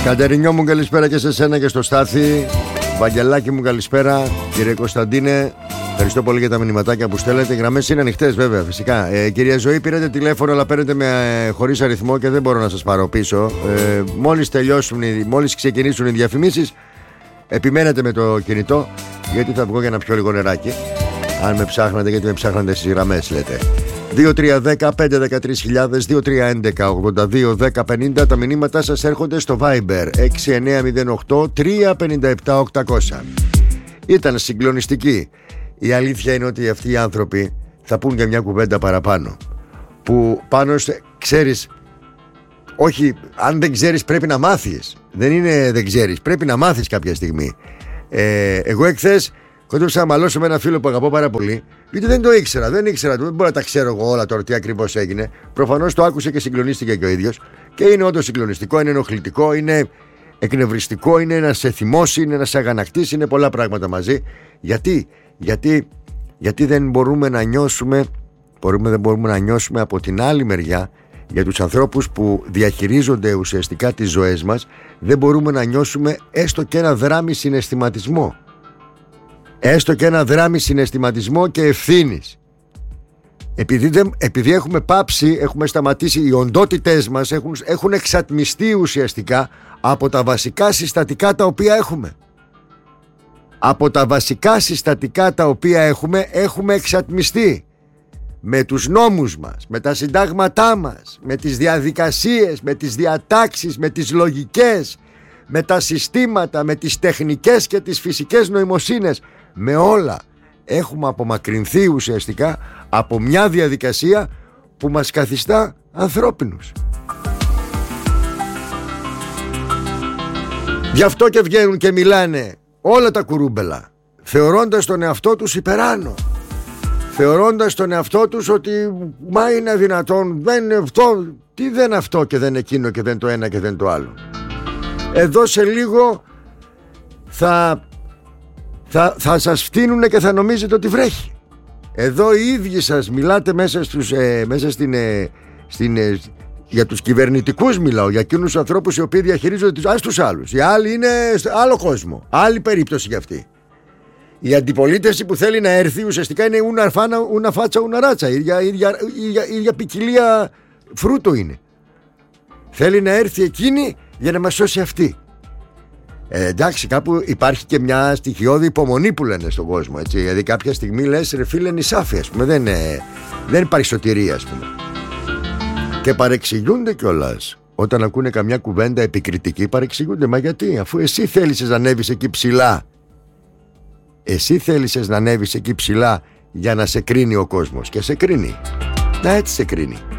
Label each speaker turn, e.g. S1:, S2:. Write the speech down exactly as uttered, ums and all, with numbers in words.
S1: Κατερινιό μου, καλησπέρα και σε σένα και στο Στάθη. Βαγγελάκη μου, καλησπέρα. Κύριε Κωνσταντίνε, ευχαριστώ πολύ για τα μηνυματάκια που στέλνετε. Οι γραμμές είναι ανοιχτές, βέβαια, φυσικά. Ε, κυρία Ζωή, πήρατε τηλέφωνο, αλλά παίρνετε με ε, χωρίς αριθμό και δεν μπορώ να σας πάρω πίσω. Ε, μόλις τελειώσουν, μόλις ξεκινήσουν οι διαφημίσεις, επιμένετε με το κινητό, γιατί θα βγω για να πιω λίγο νεράκι. Αν με ψάχνατε, γιατί με ψάχνατε στις γραμμές, λέτε. δύο τρία ένα μηδέν πέντε ένα τρία χιλιάδες, δύο τρία ένα ογδόντα δύο δέκα πενήντα. Τα μηνύματά σας έρχονται στο Viber έξι εννιά μηδέν οκτώ τρία πέντε επτά οκτακόσια. Ήταν συγκλονιστική. Η αλήθεια είναι ότι αυτοί οι άνθρωποι θα πούν για μια κουβέντα παραπάνω. Που πάνω σε, ξέρεις, όχι, αν δεν ξέρεις πρέπει να μάθεις. Δεν είναι δεν ξέρεις, πρέπει να μάθεις κάποια στιγμή. ε, Εγώ εχθές κόντεψα να μαλώσω με ένα φίλο που αγαπώ πάρα πολύ, γιατί δεν το ήξερα, δεν ήξερα, δεν μπορώ να τα ξέρω εγώ όλα τώρα τι ακριβώς έγινε. Προφανώς το άκουσε και συγκλονίστηκε και ο ίδιος. Και είναι όντως συγκλονιστικό, είναι ενοχλητικό, είναι εκνευριστικό, είναι να σε θυμώσει, είναι να σε αγανακτήσει, είναι πολλά πράγματα μαζί. Γιατί, γιατί, γιατί δεν μπορούμε να νιώσουμε, μπορούμε, δεν μπορούμε να νιώσουμε από την άλλη μεριά για τους ανθρώπους που διαχειρίζονται ουσιαστικά τις ζωές μας, δεν μπορούμε να νιώσουμε έστω και ένα δράμι συναισθηματισμό. Έστω και ένα δράμι συναισθηματισμό και ευθύνης. Επειδή, δεν, επειδή έχουμε πάψει, έχουμε σταματήσει, οι οντότητές μας έχουν, έχουν εξατμιστεί ουσιαστικά από τα βασικά συστατικά τα οποία έχουμε. Από τα βασικά συστατικά τα οποία έχουμε, έχουμε εξατμιστεί. Με τους νόμους μας, με τα συντάγματά μας, με τις διαδικασίες, με τις διατάξεις, με τις λογικές, με τα συστήματα, με τις τεχνικές και τις φυσικές νοημοσύνες. Με όλα έχουμε απομακρυνθεί ουσιαστικά από μια διαδικασία που μας καθιστά ανθρώπινους. Γι' αυτό και βγαίνουν και μιλάνε όλα τα κουρούμπελα, θεωρώντας τον εαυτό τους υπεράνω, θεωρώντας τον εαυτό τους ότι μα είναι δυνατόν, δεν είναι αυτό, τι δεν αυτό και δεν εκείνο και δεν το ένα και δεν το άλλο. Εδώ σε λίγο θα Θα, θα σας φτύνουνε και θα νομίζετε ότι βρέχει. Εδώ οι ίδιοι σας μιλάτε μέσα, στους, ε, μέσα στην, ε, στην, ε, για τους κυβερνητικούς μιλάω, για εκείνους τους ανθρώπους οι οποίοι διαχειρίζονται τους, ας τους άλλους. Οι άλλοι είναι άλλο κόσμο, άλλη περίπτωση για αυτή. Η αντιπολίτευση που θέλει να έρθει ουσιαστικά είναι ούνα, φάνα, ούνα φάτσα, ούνα ράτσα. Η ίδια, ίδια, ίδια, ίδια ποικιλία φρούτο είναι. Θέλει να έρθει εκείνη για να μας σώσει αυτή. Ε, εντάξει, κάπου υπάρχει και μια στοιχειώδη υπομονή που λένε στον κόσμο, έτσι. Δηλαδή κάποια στιγμή λες ρε φίλε νησάφι, ας πούμε, δεν, ε, δεν υπάρχει σωτηρία, ας πούμε. Και παρεξηγούνται κιόλας όταν ακούνε καμιά κουβέντα επικριτική, παρεξηγούνται. Μα γιατί, αφού εσύ θέλησες να ανέβεις εκεί ψηλά, εσύ θέλησες να ανέβεις εκεί ψηλά για να σε κρίνει ο κόσμος, και σε κρίνει. Να, έτσι σε κρίνει.